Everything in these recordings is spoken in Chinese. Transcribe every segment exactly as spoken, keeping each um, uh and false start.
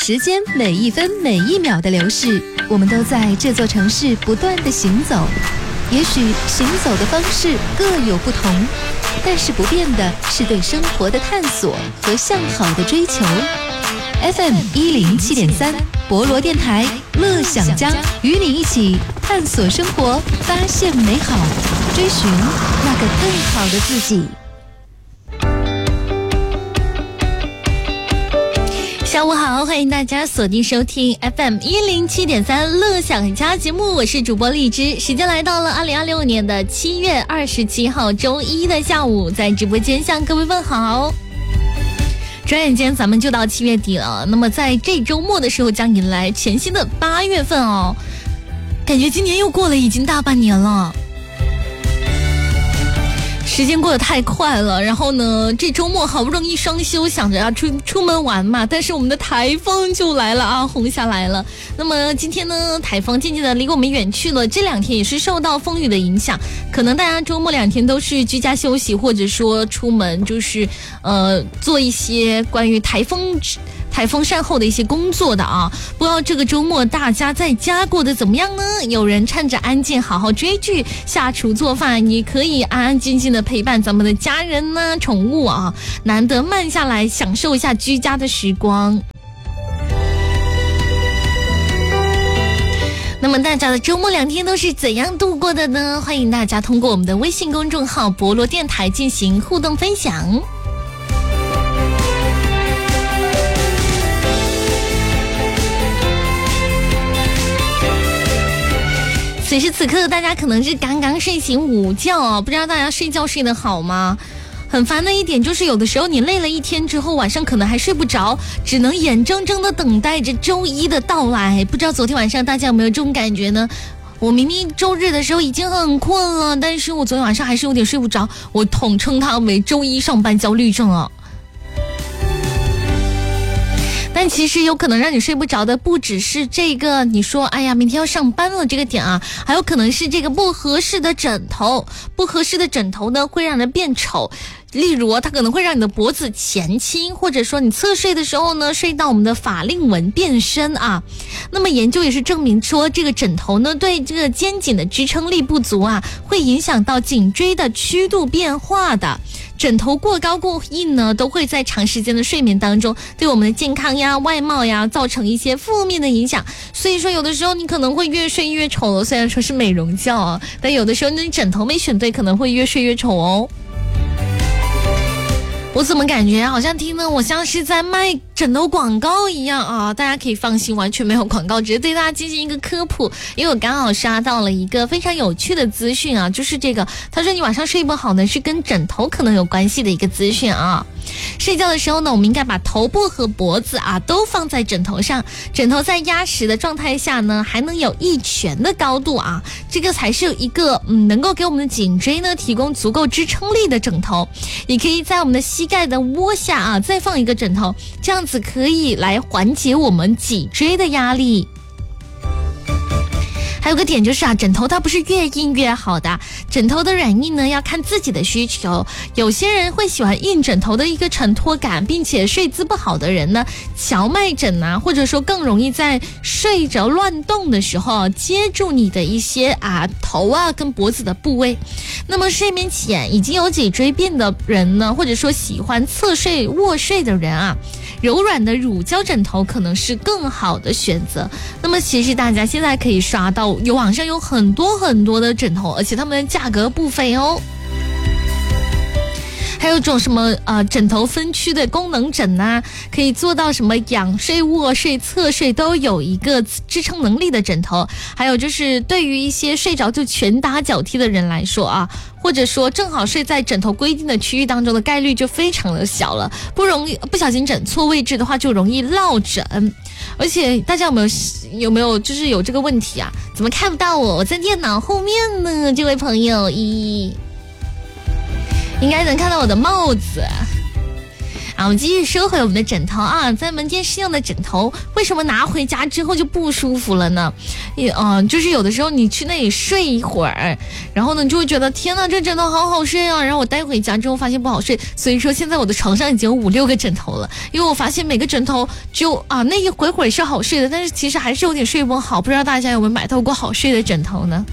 时间每一分每一秒的流逝，我们都在这座城市不断的行走。也许行走的方式各有不同，但是不变的是对生活的探索和向好的追求。F M 一零七点三，博罗电台，乐享家，与你一起探索生活，发现美好，追寻那个更好的自己。下午好，欢迎大家锁定收听 F M 一零七点三乐享家节目，我是主播荔枝。时间来到了二零二六年的七月二十七号周一的下午，在直播间向各位问好。转眼间咱们就到七月底了，那么在这周末的时候将迎来全新的八月份哦，感觉今年又过了已经大半年了，时间过得太快了。然后呢，这周末好不容易双休，想着要出出门玩嘛，但是我们的台风就来了啊，轰下来了。那么今天呢，台风渐渐的离我们远去了，这两天也是受到风雨的影响，可能大家周末两天都是居家休息，或者说出门就是呃做一些关于台风台风善后的一些工作的啊。不知道这个周末大家在家过得怎么样呢？有人趁着安静好好追剧下厨做饭，也可以安安静静的陪伴咱们的家人呢、宠物啊，难得慢下来享受一下居家的时光。那么大家的周末两天都是怎样度过的呢？欢迎大家通过我们的微信公众号博罗电台进行互动分享。此时此刻大家可能是刚刚睡醒午觉哦，不知道大家睡觉睡得好吗？很烦的一点就是有的时候你累了一天之后，晚上可能还睡不着，只能眼睁睁的等待着周一的到来。不知道昨天晚上大家有没有这种感觉呢？我明明周日的时候已经很困了，但是我昨天晚上还是有点睡不着，我统称它为周一上班焦虑症啊。但其实有可能让你睡不着的不只是这个你说哎呀明天要上班了这个点啊，还有可能是这个不合适的枕头。不合适的枕头呢会让人变丑，例如它可能会让你的脖子前倾，或者说你侧睡的时候呢睡到我们的法令纹变深啊。那么研究也是证明说，这个枕头呢对这个肩颈的支撑力不足啊，会影响到颈椎的曲度变化的。枕头过高过硬呢，都会在长时间的睡眠当中对我们的健康呀、外貌呀造成一些负面的影响。所以说有的时候你可能会越睡越丑了，虽然说是美容觉啊，但有的时候你枕头没选对，可能会越睡越丑哦。我怎么感觉好像听呢我像是在卖枕头广告一样啊？大家可以放心，完全没有广告，只是对大家进行一个科普。因为我刚好刷到了一个非常有趣的资讯啊，就是这个他说你晚上睡不好呢是跟枕头可能有关系的一个资讯啊。睡觉的时候呢，我们应该把头部和脖子啊都放在枕头上，枕头在压实的状态下呢还能有一拳的高度啊，这个才是一个嗯能够给我们的颈椎呢提供足够支撑力的枕头。也可以在我们的膝盖的窝下啊再放一个枕头，这样子可以来缓解我们脊椎的压力。还有个点就是啊，枕头它不是越硬越好的，枕头的软硬呢要看自己的需求。有些人会喜欢硬枕头的一个承托感，并且睡姿不好的人呢，荞麦枕啊，或者说更容易在睡着乱动的时候接住你的一些啊头啊跟脖子的部位。那么睡眠前已经有脊椎病的人呢，或者说喜欢侧睡卧睡的人啊，柔软的乳胶枕头可能是更好的选择。那么其实大家现在可以刷到有网上有很多很多的枕头，而且它们的价格不菲哦。还有种什么呃枕头分区的功能枕啊，可以做到什么仰睡、卧睡、侧睡都有一个支撑能力的枕头。还有就是对于一些睡着就拳打脚踢的人来说啊，或者说正好睡在枕头规定的区域当中的概率就非常的小了，不容易不小心枕错位置的话就容易落枕。而且大家有没有有没有就是有这个问题啊？怎么看不到我？我在电脑后面呢，这位朋友咦，应该能看到我的帽子啊，我们继续说回我们的枕头啊，在门店试用的枕头，为什么拿回家之后就不舒服了呢？也嗯、呃，就是有的时候你去那里睡一会儿，然后呢，你就会觉得天哪，这枕头好好睡啊，然后我带回家之后发现不好睡，所以说现在我的床上已经有五六个枕头了，因为我发现每个枕头就啊那一会会儿是好睡的，但是其实还是有点睡不好，不知道大家有没有买到过好睡的枕头呢？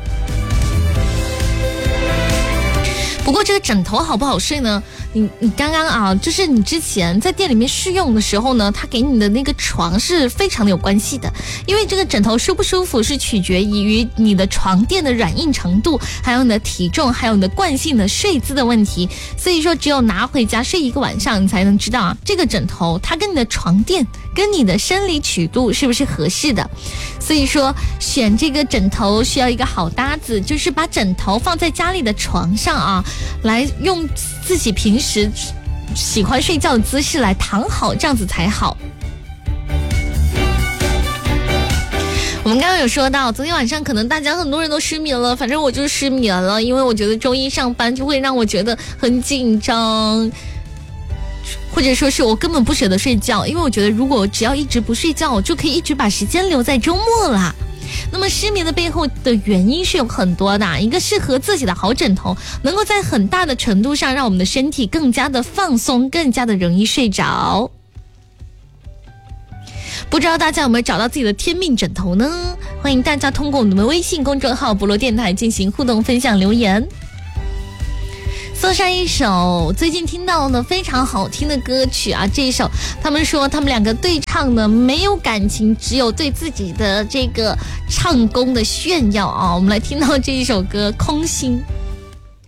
不过这个枕头好不好睡呢？你你刚刚啊，就是你之前在店里面试用的时候呢，它给你的那个床是非常的有关系的，因为这个枕头舒不舒服是取决于你的床垫的软硬程度，还有你的体重，还有你的惯性的睡姿的问题。所以说，只有拿回家睡一个晚上，你才能知道啊，这个枕头它跟你的床垫、跟你的生理曲度是不是合适的。所以说，选这个枕头需要一个好搭子，就是把枕头放在家里的床上啊，来用自己平时喜欢睡觉的姿势来躺好，这样子才好。我们刚刚有说到，昨天晚上可能大家很多人都失眠了，反正我就失眠了，因为我觉得周一上班就会让我觉得很紧张，或者说是我根本不舍得睡觉，因为我觉得如果我只要一直不睡觉，我就可以一直把时间留在周末啦。那么失眠的背后的原因是有很多的，一个适合自己的好枕头能够在很大的程度上让我们的身体更加的放松，更加的容易睡着。不知道大家有没有找到自己的天命枕头呢？欢迎大家通过我们的微信公众号博罗电台进行互动分享留言。送上一首最近听到的非常好听的歌曲啊，这一首他们说他们两个对唱的没有感情，只有对自己的这个唱功的炫耀啊，我们来听到这一首歌《空心》。